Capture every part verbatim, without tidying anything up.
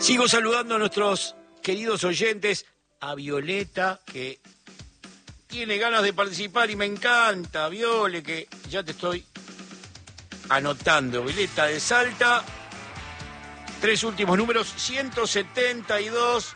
Sigo saludando a nuestros queridos oyentes, a Violeta, que tiene ganas de participar y me encanta, Viole, que ya te estoy anotando. Violeta de Salta, tres últimos números, ciento setenta y dos,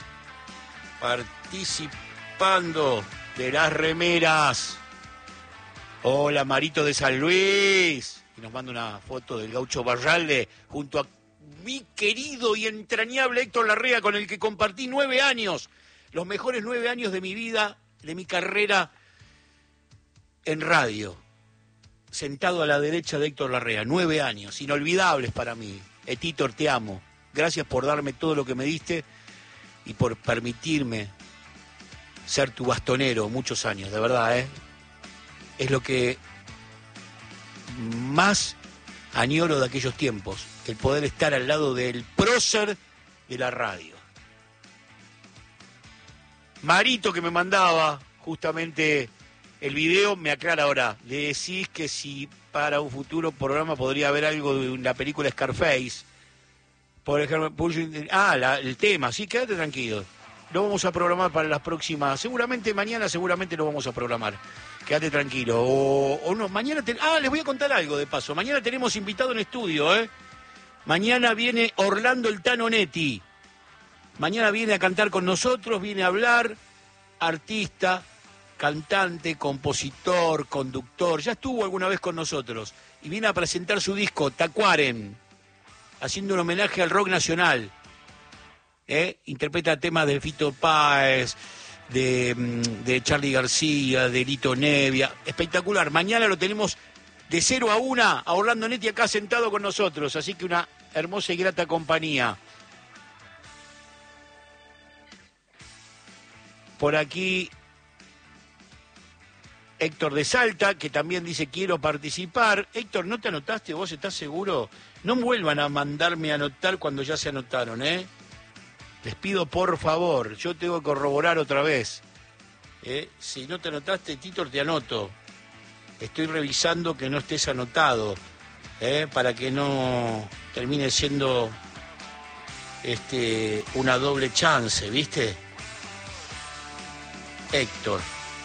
participando de las remeras. Hola, Marito de San Luis, y nos manda una foto del Gaucho Barralde junto a mi querido y entrañable Héctor Larrea, con el que compartí nueve años, los mejores nueve años de mi vida, de mi carrera en radio, sentado a la derecha de Héctor Larrea, nueve años, inolvidables para mí. Héctor, te amo, gracias por darme todo lo que me diste y por permitirme ser tu bastonero muchos años, de verdad, ¿eh? Es lo que más añoro de aquellos tiempos, el poder estar al lado del prócer de la radio. Marito, que me mandaba justamente el video, me aclara ahora. Le decís que si para un futuro programa podría haber algo de la película Scarface. Por ejemplo, ah, la, el tema, sí, quédate tranquilo. Lo vamos a programar para las próximas, seguramente mañana, seguramente lo vamos a programar. Quédate tranquilo. O, o no, mañana... Te, ah, les voy a contar algo de paso. Mañana tenemos invitado en estudio, ¿eh? Mañana viene Orlando el Tano Netti. Mañana viene a cantar con nosotros, viene a hablar, artista, cantante, compositor, conductor. Ya estuvo alguna vez con nosotros. Y viene a presentar su disco, Tacuaren, haciendo un homenaje al rock nacional. ¿Eh? Interpreta temas de Fito Páez, de, de Charly García, de Lito Nevia. Espectacular. Mañana lo tenemos de cero a una a Orlando Netti acá sentado con nosotros. Así que una hermosa y grata compañía. Por aquí Héctor de Salta, que también dice quiero participar. Héctor, ¿no te anotaste? ¿Vos estás seguro? No vuelvan a mandarme a anotar cuando ya se anotaron, ¿eh? Les pido por favor, yo tengo que corroborar otra vez. ¿Eh? Si no te anotaste, Titor, te anoto. Estoy revisando que no estés anotado, ¿eh? Para que no termine siendo este, una doble chance, ¿viste? Héctor.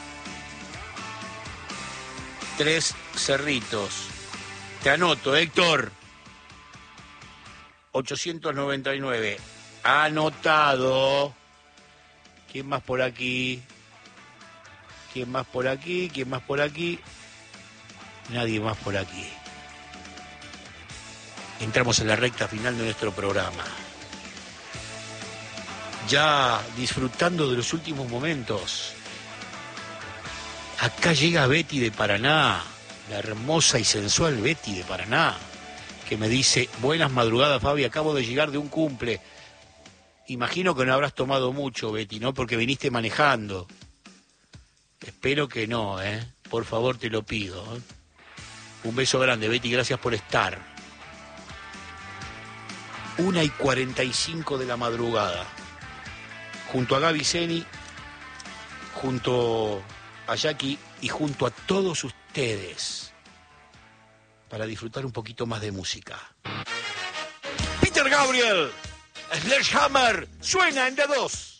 Tres Cerritos. Te anoto, Héctor. ochocientos noventa y nueve. Anotado. ¿Quién más por aquí? ¿Quién más por aquí? ¿Quién más por aquí? Nadie más por aquí. Entramos en la recta final de nuestro programa. Ya disfrutando de los últimos momentos. Acá llega Betty de Paraná, la hermosa y sensual Betty de Paraná, que me dice, buenas madrugadas, Fabi, acabo de llegar de un cumple. Imagino que no habrás tomado mucho, Betty, ¿no? Porque viniste manejando. Espero que no, ¿eh? Por favor, te lo pido, ¿eh? Un beso grande, Betty, gracias por estar. Una y cuarenta y cinco de la madrugada. Junto a Gaby Zeni, junto a Jackie y junto a todos ustedes, para disfrutar un poquito más de música. Peter Gabriel, Sledgehammer, suena en D dos.